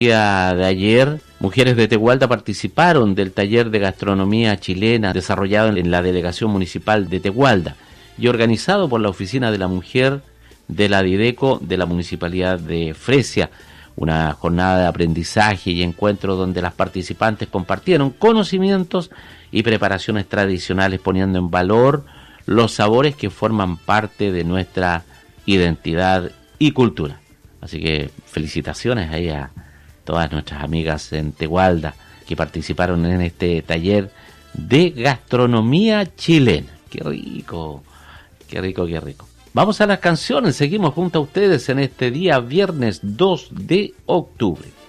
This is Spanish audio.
día de ayer, mujeres de Tegualda participaron del taller de gastronomía chilena desarrollado en la delegación municipal de Tegualda y organizado por la Oficina de la Mujer de la Dideco de la Municipalidad de Fresia. Una jornada de aprendizaje y encuentro donde las participantes compartieron conocimientos y preparaciones tradicionales, poniendo en valor los sabores que forman parte de nuestra identidad y cultura. Así que felicitaciones ahí a todas nuestras amigas en Tegualda que participaron en este taller de gastronomía chilena. ¡Qué rico! ¡Qué rico, qué rico! Vamos a las canciones, seguimos junto a ustedes en este día viernes 2 de octubre.